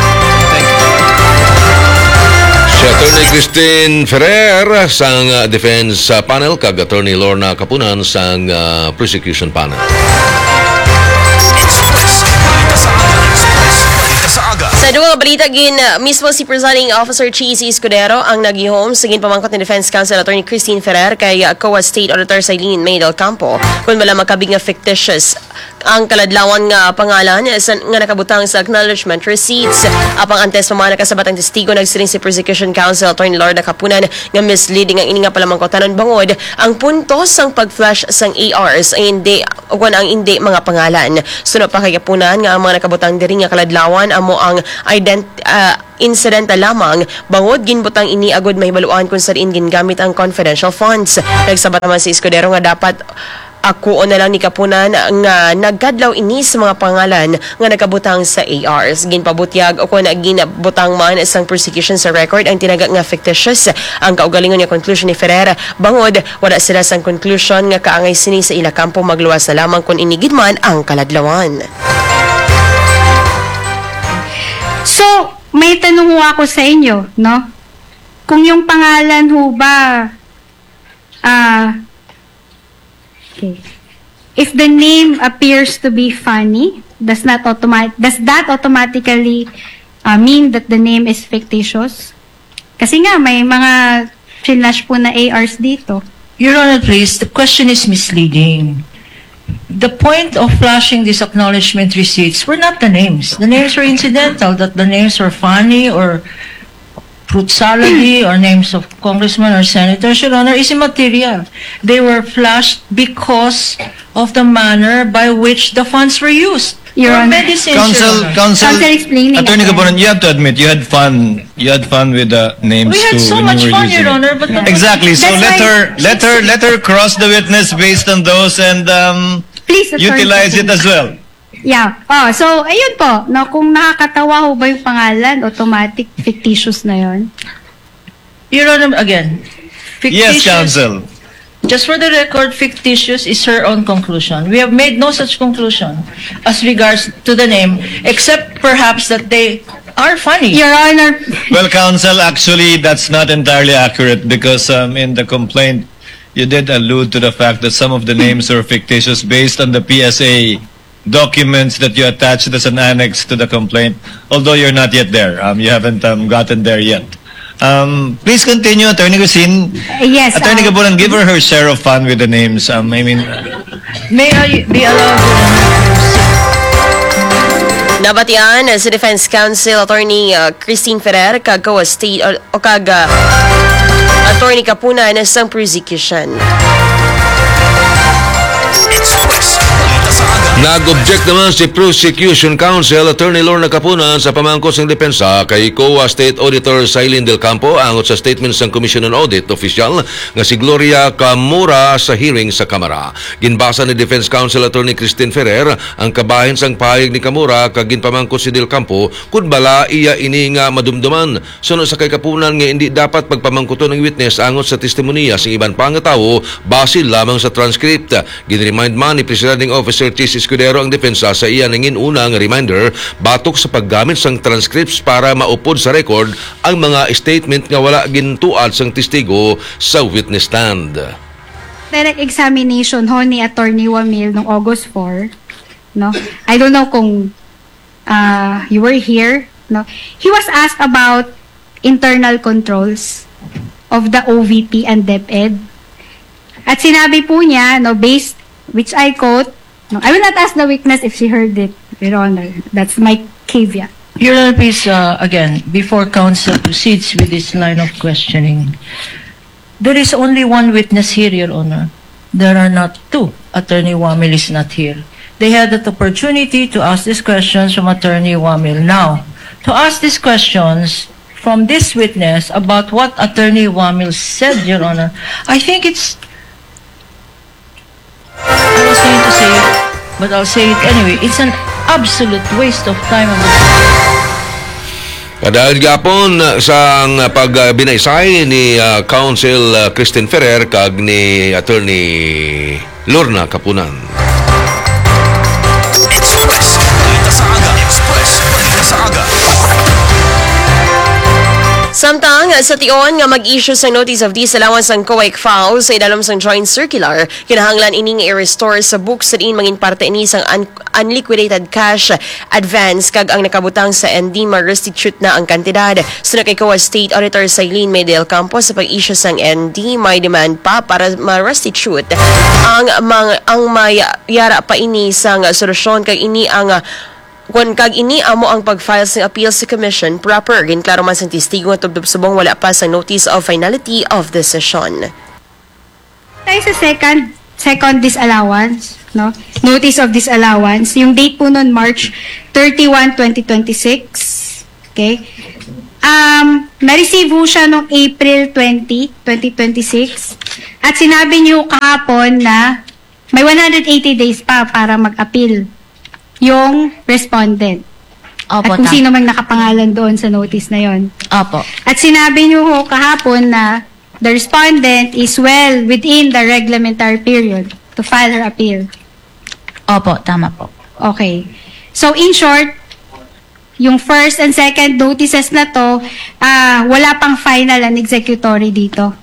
Si Attorney Christine Ferrer sang uh, defense uh, panel kag Attorney Lorna Kapunan sang uh, prosecution panel. Express, Balita sa Aga Express, Balita sa Aga. Sa duwa balita gin mismo si Presiding Officer Cheesy Escudero ang nagihom sa ginpamangkot ni Defense Counsel Attorney Christine Ferrer kay C O A State Auditor Silene May del Campo kung wala makabig nga fictitious ang kaladlawan nga pangalan sa, nga nakabutang sa acknowledgement receipts. Apang antes pamana kasabat ang testigo nagsiring si Prosecution Counsel Attorney Lorda Kapunan nga misleading ang ini nga palamangkotanon bangod ang puntos sang pag-flash sang A Rs ay hindi wan ang hindi mga pangalan. Sunod pa kay Kapunan nga ang mga nakabutang diri nga kaladlawan amo ang ident uh, insidenta lamang bangod ginbutang ini agud may baluan kung saan gingamit ang confidential funds. Nagsabat naman si Escudero nga dapat ako na lang ni Kapunan nga nagkadlaw ini sa mga pangalan nga nakabutang sa A Rs. Ginpabutyag o kung ginabutang man isang prosecution sa record ang tinaga nga fictitious ang kaugalingon nga conclusion ni Ferrer bangod wala sila sang conclusion nga kaangay sini sa ila kampo magluwas na lamang kung inigid man ang kaladlawan. So, may tanong ho ako sa inyo, no? Kung yung pangalan ho ba, ah, okay. If the name appears to be funny, does not automat does that automatically uh, mean that the name is fictitious? Kasi nga, may mga flash po na A Rs dito. Your Honor, please, the question is misleading. The point of flashing these acknowledgement receipts were not the names. The names were incidental, that the names were funny or fruit salady or names of congressmen or senators, Your Honor, is immaterial. They were flashed because of the manner by which the funds were used. Your For Honor. medicine, Counsel, Your Honor. Counsel, Counsel explaining Attorney again. Kapunan, you have to admit, you had fun. You had fun with the names We had too so when much you were fun, using Your it. Honor, but the- Exactly. So That's let why- her, let her, let her cross the witness based on those and um, Please, Attorney utilize it Kapunan. as well. Yeah. Oh, so, ayun po, no, kung nakakatawa ho ba yung pangalan, automatic fictitious na yon. Your Honor, again, Yes, fictitious. counsel. Just for the record, fictitious is her own conclusion. We have made no such conclusion as regards to the name, except perhaps that they are funny. Your Honor, Well, counsel, actually, that's not entirely accurate because um, in the complaint, you did allude to the fact that some of the names are fictitious based on the P S A documents that you attached as an annex to the complaint, although you're not yet there. Um, you haven't um, gotten there yet. Um, please continue, Attorney Christine. yes. Attorney uh, Kapunan, give her her share of fun with the names. Um, I mean, May I be allowed, Your Honor, Nabatian si Defense Counsel Attorney uh, Christine Ferrer kag C O A State o, o kag uh, Attorney Kapunan sa prosecution. It's West Balita sa Aga. Nag-object naman si Prosecution Counsel Attorney Lorna Kapunan sa pamangkos ng depensa kay C O A State Auditor Silene del Campo angot sa statement ng Commission on Audit Official nga si Gloria Camura sa hearing sa Kamara. Ginbasa ni Defense Counsel Attorney Christine Ferrer ang kabahin sang pahayag ni Camura kag ginpamangkos si del Campo kun bala iya ini nga madumduman. Suno sa kay Kapunan nga hindi dapat pagpamangkuton ng witness angot sa testimonya sa iban pang tawo base lamang sa transcript. Ginremind man ni Presiding Officer Cheesy Escudero ang depensa sa iya nangin unang reminder batok sa paggamit sang transcripts para maupod sa record ang mga statement nga wala gintuad sang testigo sa witness stand. direct examination ho ni Attorney Wamil noong August fourth, no? I don't know kung uh, you were here, no? He was asked about internal controls of the O V P and DepEd. At sinabi po niya, no, based, which I quote, no, I will not ask the witness if she heard it, Your Honor. That's my caveat. Your Honor, please, uh, again, before counsel proceeds with this line of questioning, there is only one witness here, Your Honor. There are not two. Attorney Wamil is not here. They had the opportunity to ask these questions from Attorney Wamil. Now, to ask these questions from this witness about what Attorney Wamil said, Your Honor, I think it's, I was going to say it, but I'll say it anyway. It's an absolute waste of time of the Dahil gapon sa pagbinaysay ni uh, Counsel uh, Christine Ferrer kag ni Attorney Lorna Kapunan. Express Balita sa Aga. Express Balita sa Aga. Samtang sa tion nga mag-issue sa notice of disallowance ang C O A I C F A O sa idalom sang joint circular, kinahanglan ini nga i-restore sa books sa diin mangin parte ini sang un- unliquidated cash advance kag ang nakabutang sa N D ma-restitute na ang kantidad. Suna kay C O A State Auditor Sailin Medel Campos sa pag-issue sang N D, may demand pa para ma-restitute ang mga ang may yara pa ini sang solusyon kag ini ang kung kag ini amo ang pag-file sa appeal sa commission proper. Ginklaro man sa testigo nga tubdob subong wala pa sa notice of finality of decision. Tayo sa second second disallowance, no? Notice of disallowance. Yung date po noon March thirty-first, twenty twenty-six. Okay? Um, na-receive ho siya noong April twentieth, twenty twenty-six. At sinabi niyo kahapon na may one hundred eighty days pa para mag-appeal yung respondent. Opo, at kung ta- sino mang nakapangalan doon sa notice na yon. Opo. At sinabi niyo ho kahapon na the respondent is well within the reglementary period to file her appeal. Opo, tama po. Okay. So in short, yung first and second notices na to, ah wala pang final and executory dito.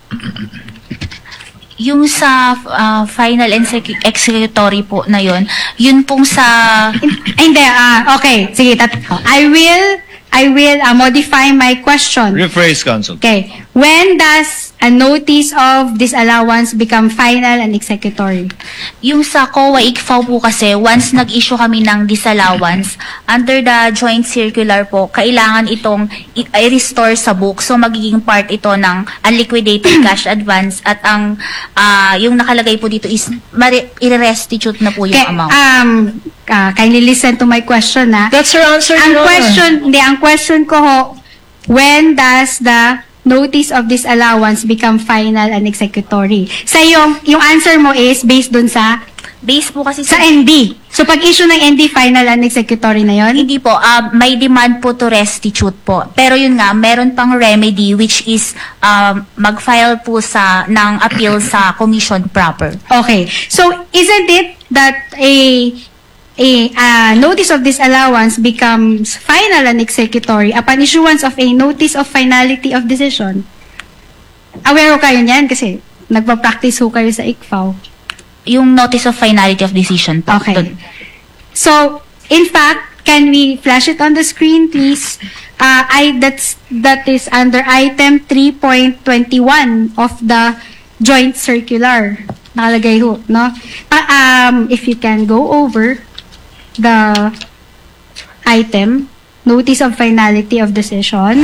Yung sa uh, final and sec- executory po na yon, yun pong sa... Ay, hindi, ah okay, sige, tat- I will, I will uh, modify my question. Rephrase, Counsel. Okay. When does a notice of disallowance become final and executory? Yung sa C O A I C F A O po kasi, once nag-issue kami ng disallowance, under the joint circular po, kailangan itong i- i-restore sa book. So, magiging part ito ng unliquidated cash advance at ang ah, yung nakalagay po dito is mari- i-restitute na po yung Okay, amount. um, uh, kindly listen to my question, na. That's her answer, Ang Your Honor. question, hindi, ang question ko ho, when does the notice of disallowance become final and executory? Sa yung, yung answer mo is based dun sa Base po kasi sa N D. So, pag issue ng N D, final and executory na yon? Hindi po, ah, may demand po to restitute po. Pero yun nga, meron pang remedy which is um, mag-file po sa ng appeal sa commission proper. Okay. So, isn't it that a a uh, notice of disallowance becomes final and executory upon issuance of a notice of finality of decision? Aware ho kayo niyan kasi nagpa-practice ho kayo sa I C F A O. Yung notice of finality of decision po. Okay. Dun. So, in fact, can we flash it on the screen, please? Uh, I that's that is under item three point two one of the joint circular. Nakalagay ho, no? Uh, um, if you can go over the item, notice of finality of decision.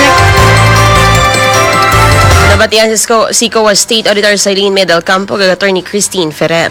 Nabatian si Sco- si C O A State Auditor Sailin Medel Campo kag Attorney Christine Ferrer.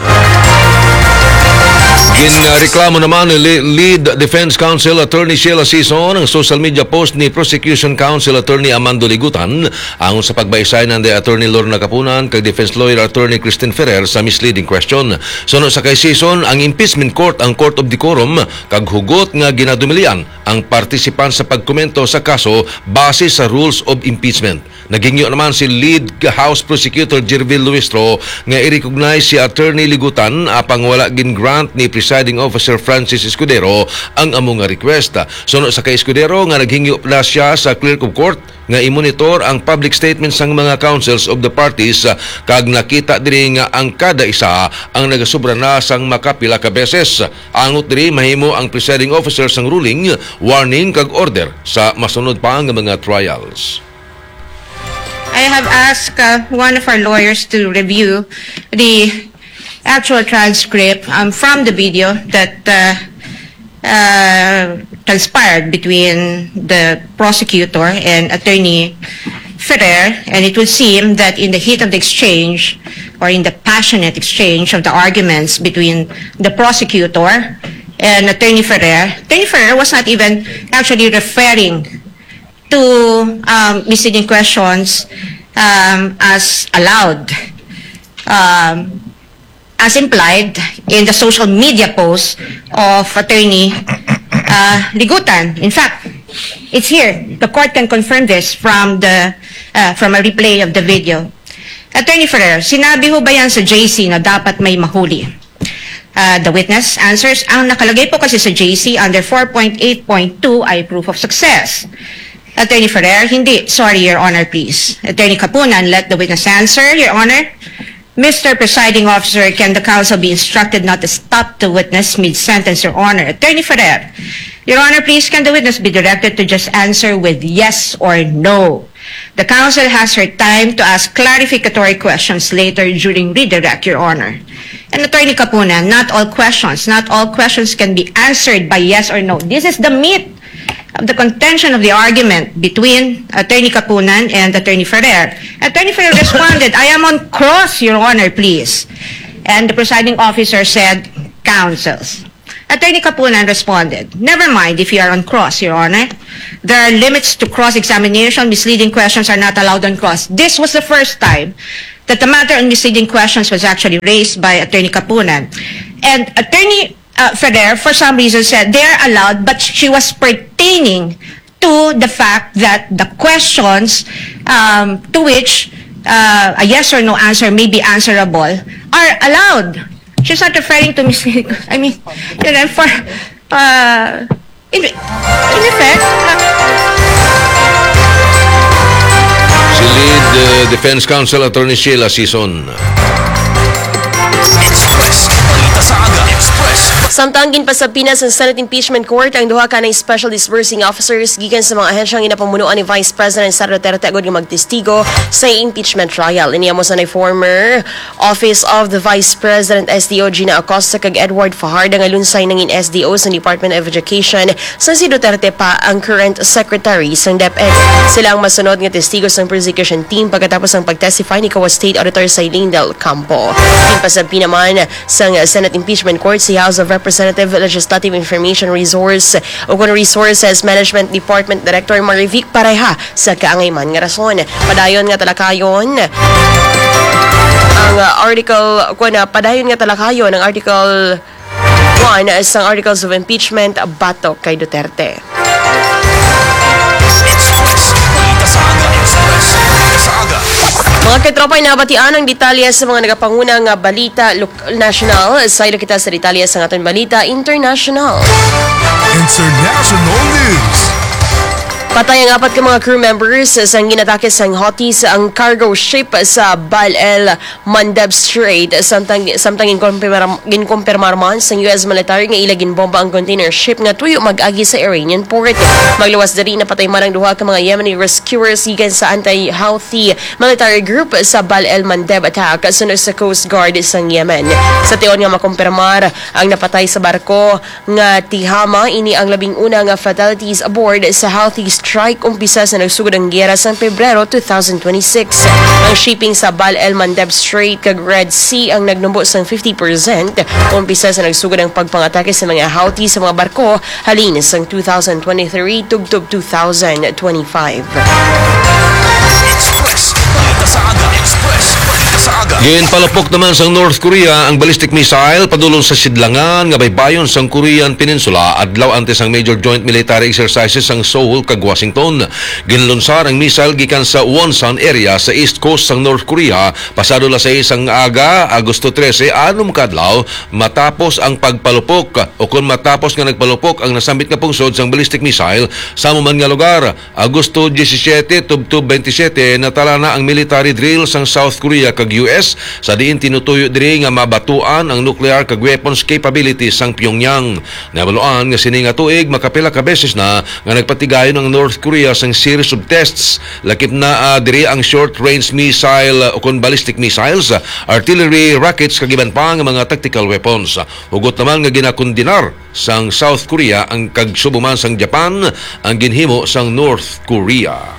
Ginreklamo naman ni Le- Lead Defense Counsel Attorney Sheila Sison ang social media post ni Prosecution Counsel Attorney Amando Ligutan ang sa pagbaysay ng Attorney Lorna Capunan kag Defense Lawyer Attorney Christine Ferrer sa misleading question. Suno sa kay Sison, ang impeachment court ang Court of Decorum kag hugot nga ginadumilian ang partisipan sa pagkomento sa kaso base sa rules of impeachment. Nagingyo naman si Lead House Prosecutor Jervil Luistro nga i-recognize si Attorney Ligutan apang wala gin-grant ni Presiding Officer Francis Escudero ang among nga request. Suno sa kay Escudero nga naghingyo na siya sa Clerk of Court nga i-monitor ang public statements ng mga counsels of the parties kag nakita diri nga ang kada isa ang nagasubra na sang makapila ka beses. Angot diri mahimo ang Presiding Officer sang ruling, warning kag order sa masunod pa nga mga trials. I have asked uh, one of our lawyers to review the actual transcript um, from the video that uh, uh, transpired between the prosecutor and Attorney Ferrer, and it would seem that in the heat of the exchange or in the passionate exchange of the arguments between the prosecutor and Attorney Ferrer, Attorney Ferrer was not even actually referring to um, misleading questions um, as allowed, um, as implied in the social media post of Attorney uh, Ligutan. In fact, it's here. The court can confirm this from the uh, from a replay of the video. Attorney Ferrer, sinabi ho ba yan sa J C na dapat may mahuli? Uh, the witness answers, ang nakalagay po kasi sa J C under four point eight point two ay proof of success. Attorney Ferrer, hindi. Sorry, Your Honor, please. Attorney Kapunan, let the witness answer, Your Honor. Mister Presiding Officer, can the counsel be instructed not to stop the witness mid-sentence, Your Honor? Attorney Ferrer, Your Honor, please, can the witness be directed to just answer with yes or no? The counsel has her time to ask clarificatory questions later during redirect, Your Honor. And Attorney Kapunan, not all questions, not all questions can be answered by yes or no. This is the meat of the contention of the argument between Attorney Kapunan and Attorney Ferrer. Attorney Ferrer responded, I am on cross, Your Honor, please. And the presiding officer said, counsels. Attorney Kapunan responded, never mind if you are on cross, Your Honor. There are limits to cross-examination. Misleading questions are not allowed on cross. This was the first time that the matter on misleading questions was actually raised by Attorney Kapunan. And Attorney uh, Ferrer, for some reason, said they are allowed, but she was pertaining to the fact that the questions um, to which uh, a yes or no answer may be answerable are allowed. She's not referring to misleading. I mean, you know, for, uh, in, in effect, Si Lead uh, Defense Counsel Attorney Sheila Sison. Express. Balita sa Aga. Express. Samtang ginpasabina sa Senate Impeachment Court ang duha ka ng special disbursing officers gikan sa mga ahensyang ginapamunuan ni Vice President Sara Duterte agad nga magtestigo sa impeachment trial. Iniya mo sa na former Office of the Vice President S D O Gina Acosta kag Edward Fajardo nga lunsay nangin S D O sa Department of Education sa si Duterte pa ang current Secretary sa DepEd. Sila ang masunod nga testigo sa prosecution team pagkatapos ng pagtestify ni Kawa State Auditor Sailin Del Campo. Ginpasabina naman sa Senate Impeachment Court si House of Representative Legislative Information Resource o kung Resources Management Department Director Marivic Pareha sa kaangayman nga rason. Padayon nga talakayon ang uh, article kung na padayon nga talakayon ang article one sa Articles of Impeachment batok kay Duterte. Express. Balita sa Aga. Express. Balita sa Aga. Mga katropay, nabatian ang detalye sa mga nagapangunang balita national. Sa ilo kita sa detalye sa aton balita international. International News. Patay ang apat ka mga crew members sa ginatake sa Houthis ang cargo ship sa Bab el Mandeb Strait. Samtang samtang ginkumpirmar man sa U S military nga ilagin bomba ang container ship nga tuyo mag-agi sa Iranian port. Magluwas diri na patay man ang duha ka mga Yemeni rescuers gikan sa anti-Houthi military group sa Bab el Mandeb attack sunod sa Coast Guard sa Yemen. Sa tion nga makumpirmar ang napatay sa barko nga Tihama, ini ang labing una nga fatalities aboard sa Houthi strike umpisa sa nagsugod ang giyera sa Pebrero twenty twenty-six. Ang shipping sa Bab el Mandeb Strait kag Red Sea ang nagnumbo sa fifty percent umpisa sa nagsugod ang pagpangatake sa mga Houthi sa mga barko halin sa twenty twenty-three tugtog twenty twenty-five. Express. Balita sa Aga. Express. Balita sa Aga. Gin palapok naman sa North Korea ang ballistic missile padulong sa sidlangan nga baybayon sa Korean Peninsula adlaw antes ang major joint military exercises sang Seoul kag Washington. Ginlunsar ang missile gikan sa Wonsan area sa east coast sang North Korea pasado las seis ang aga Agosto trese anom kadlaw matapos ang pagpalupok o kung matapos nga nagpalupok ang nasambit nga pungsod sang ballistic missile sa man nga lugar. Agosto seventeen tubtob twenty-seven natala na ang military drill sang South Korea kag U S sa diin tinutuyo diri nga mabatuan ang nuclear kag weapons capabilities sang Pyongyang. Nabaluan nga sini nga tuig makapila ka beses na nga nagpatigayon ang North Korea sang series of tests lakip na uh, diri ang short range missile uh, o kon ballistic missiles, uh, artillery rockets kag iban pa nga mga tactical weapons. Hugot naman nga ginakondinar sang South Korea ang kagsubuman sang Japan ang ginhimo sang North Korea.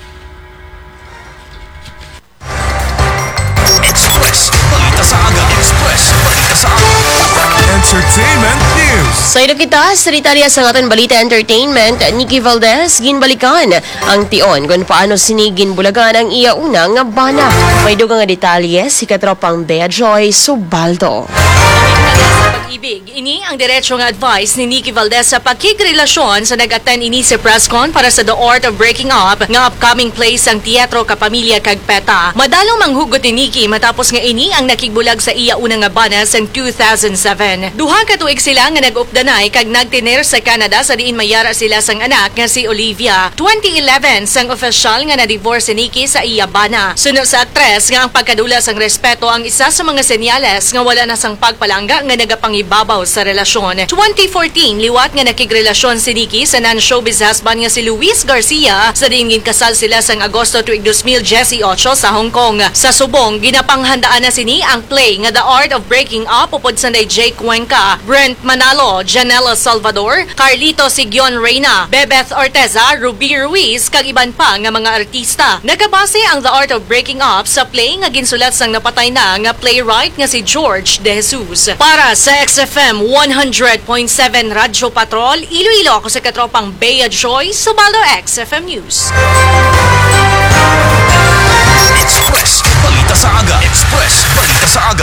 Express. Balita sa Aga. Express. Balita sa Aga. Entertainment News. Sa ilo kita, sa detalye sa ating balita entertainment, Nikki Valdez ginbalikan ang tion kung paano sini ginbulagan ang iya unang bana. May dugang nga detalye si katropang Bea Joy Subaldo. pag-ibig. Ini ang diretsyo nga advice ni Nikki Valdez sa pagkikrelasyon sa nag-attend ini si presscon para sa The Art of Breaking Up nga upcoming play sang Teatro Kapamilya kag Peta. Madalong manghugot ni Nikki matapos nga ini ang nakigbulag sa iya unang nga bana sang two thousand seven. Duha ka tuig sila nga nag-updanay kag nagtiner sa Canada sa diin mayara sila sang anak nga si Olivia. twenty eleven sang official nga na-divorce si Nikki sa iya bana. Sunod sa aktres nga ang pagkadula sang respeto ang isa sa mga senyales nga wala na sang pagpalangga nga nagapangibabaw sa relasyon. twenty fourteen, liwat nga nakigrelasyon si Nikki sa non-showbiz husband nga si Luis Garcia sa diin ginkasal sila sang Agosto tuig two thousand eighteen sa Hong Kong. Sa subong, ginapanghandaan na sini ang play nga The Art of Breaking Up upod sa Jake Cuenca, Brent Manalo, Janela Salvador, Carlito Sigyon Reyna, Bebeth Orteza, Ruby Ruiz, kag iban pa nga mga artista. Nagabase ang The Art of Breaking Up sa play nga ginsulat sang napatay na nga playwright nga si George De Jesus. Para sa X F M one hundred point seven Radyo Patrol, Iloilo, ako sa katropang Bea Joy, Subaldo X F M News. Express, balita sa aga. Express, balita sa aga.